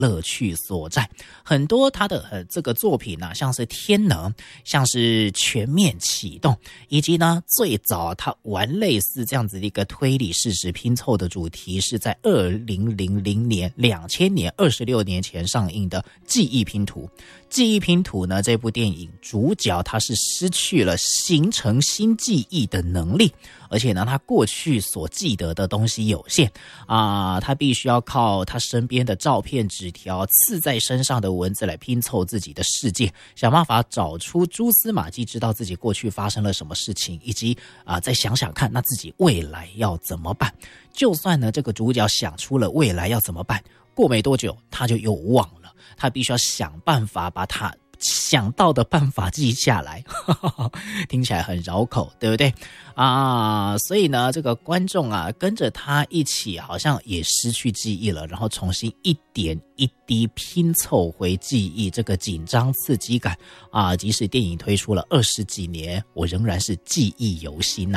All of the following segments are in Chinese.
乐趣所在。很多他的这个作品呢，像是天能，像是全面启动，以及呢最早他玩类似这样子的一个推理事实拼凑的主题，是在2000年2000年26年前上映的记忆拼图。记忆拼图呢，这部电影主角他是失去了形成新记忆的能力，而且呢他过去所记得的东西有限他必须要靠他身边的照片纸条刺在身上的文字来拼凑自己的世界，想办法找出蛛丝马迹，知道自己过去发生了什么事情，以及再想想看那自己未来要怎么办。就算呢这个主角想出了未来要怎么办，过没多久他就又忘了，他必须要想办法把他想到的办法记下来听起来很绕口，对不对所以呢这个观众跟着他一起好像也失去记忆了，然后重新一点一滴拼凑回记忆，这个紧张刺激感即使电影推出了20几年，我仍然是记忆犹新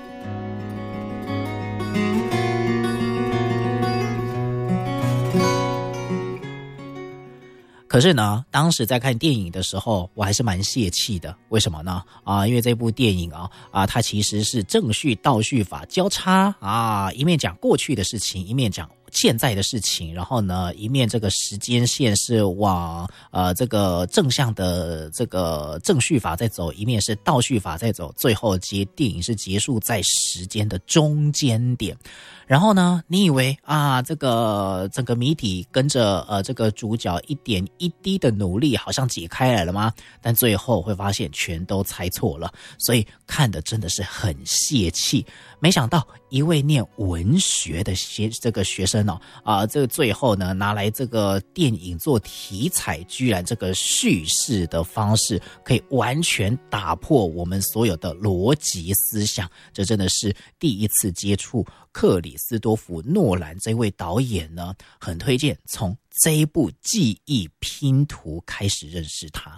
可是呢，当时在看电影的时候，我还是蛮泄气的。为什么呢？因为这部电影它其实是正序倒叙法交叉一面讲过去的事情，一面讲现在的事情，然后呢，一面这个时间线是往这个正向的这个正序法在走，一面是倒叙法在走，最后电影是结束在时间的中间点。然后呢，你以为这个整个谜底跟着这个主角一点一滴的努力好像解开来了吗？但最后会发现全都猜错了，所以看的真的是很泄气。没想到一位念文学的这个学生这个最后呢拿来这个电影做题材，居然这个叙事的方式可以完全打破我们所有的逻辑思想，这真的是第一次接触克里斯多夫诺兰这位导演呢，很推荐从这一部记忆拼图开始认识他。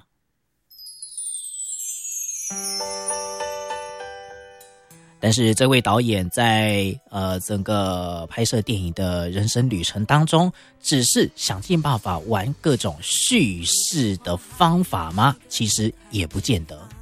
但是这位导演在整个拍摄电影的人生旅程当中，只是想尽办法玩各种叙事的方法吗？其实也不见得。